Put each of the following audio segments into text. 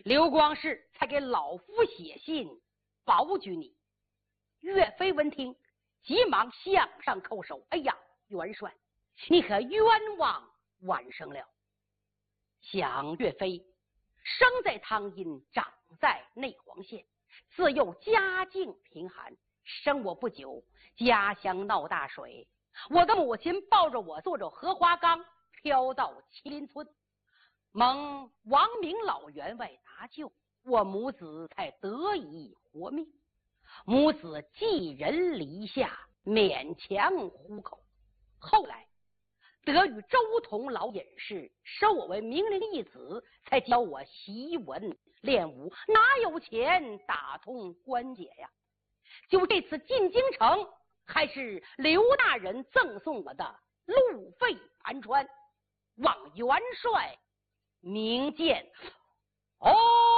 刘光世才给老夫写信保举你。岳飞闻听，急忙向上叩首：“哎呀，元帅，你可冤枉晚生了。想岳飞生在汤阴，长在内黄县，自幼家境贫寒，生我不久，家乡闹大水，我的母亲抱着我坐着荷花缸飘到麒麟村，蒙王明老员外搭救，我母子才得以活命。母子寄人篱下，勉强糊口。后来得与周同老隐士收我为名伶一子，才教我习文练武，哪有钱打通关节呀？就这次进京城，还是刘大人赠送我的路费盘川，望元帅明鉴。”哦，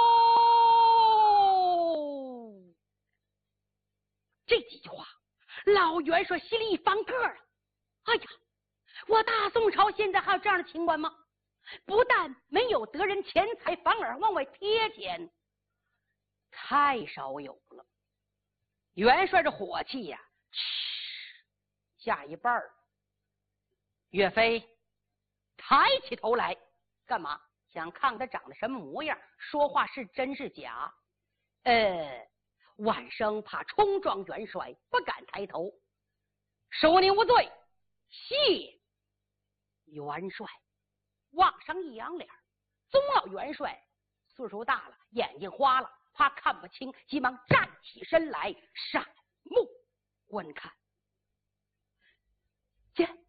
这几句话老元帅心里一翻个了。哎呀，我大宋朝现在还有这样的情况吗？不但没有得人钱财，反而往外贴钱，太少有了。元帅这火气呀，下一半儿。岳飞抬起头来，干嘛？想看他长得什么模样，说话是真是假。晚生怕冲撞元帅，不敢抬头。恕你无罪，谢元帅。往上一扬脸，宗老元帅岁数大了，眼睛花了，怕看不清，急忙站起身来，闪目观看。见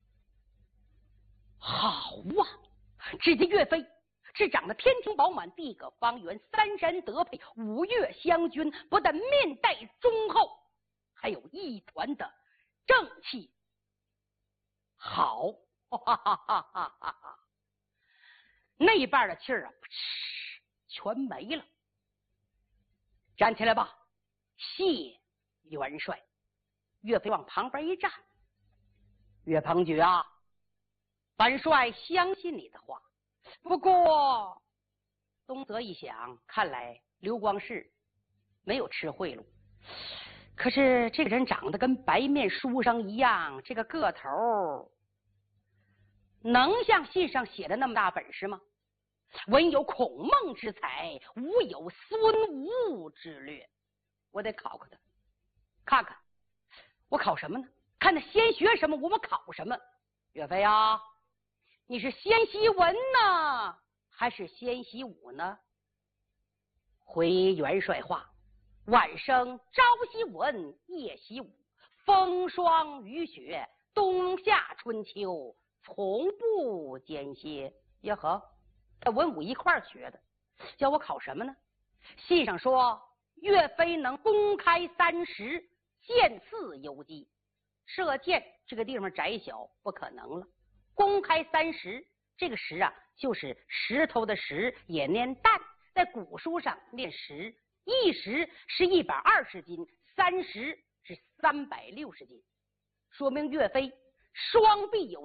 好啊！只见岳飞是长得天庭饱满，地阁方圆，三山得配，五岳相均，不但面带忠厚，还有一团的正气。好，哈哈哈哈哈哈！那半的气儿啊，全没了。站起来吧，谢元帅。岳飞往旁边一站：“岳鹏举啊，本帅相信你的话，不过东泽一想，看来刘光世没有吃贿赂。可是这个人长得跟白面书生一样，这个个头能像信上写的那么大本事吗？文有孔孟之才，武有孙吴之略。我得考考他，看看我考什么呢？看他先学什么，我们考什么。岳飞啊，你是先习文呢，还是先习武呢？回元帅话：晚生朝习文，夜习武，风霜雨雪，冬夏春秋，从不间歇。呀呵，他文武一块儿学的，叫我考什么呢？信上说岳飞能公开30，箭刺游击。射箭这个地方窄小，不可能了。公开30，这个石啊，就是石头的石，也念担，在古书上念石。一石是120斤，30是360斤，说明岳飞双臂有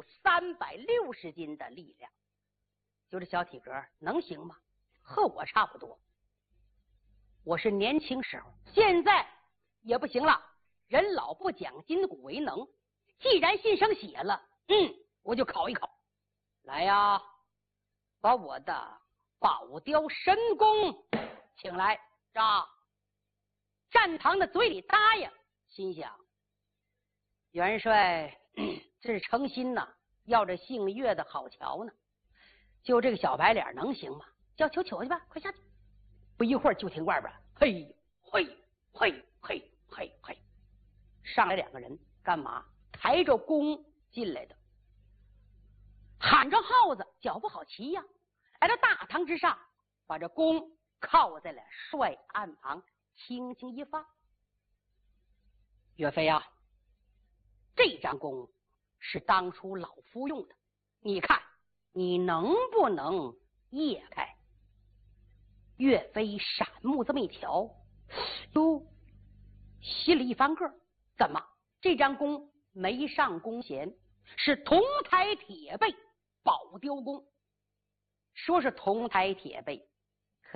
360斤的力量。就这小体格能行吗？和我差不多。我是年轻时候，现在也不行了。人老不讲筋骨为能，既然信上写了，我就考一考。来呀，把我的宝雕神功请来。战堂的嘴里答应，心想元帅这是诚心呐，要这姓岳的好瞧呢。就这个小白脸能行吗？叫求去吧，快下去。不一会儿就听外边嘿嘿嘿嘿嘿嘿，上来2个人，干嘛？抬着弓进来的，喊着号子，脚不好骑呀。来到大堂之上，把这弓靠在了帅案旁，轻轻一放。岳飞啊，这张弓是当初老夫用的，你看你能不能掖开？岳飞闪目这么一瞧，哟，心里一翻个，怎么这张弓没上弓弦，是铜台铁背宝雕弓。说是铜台铁背，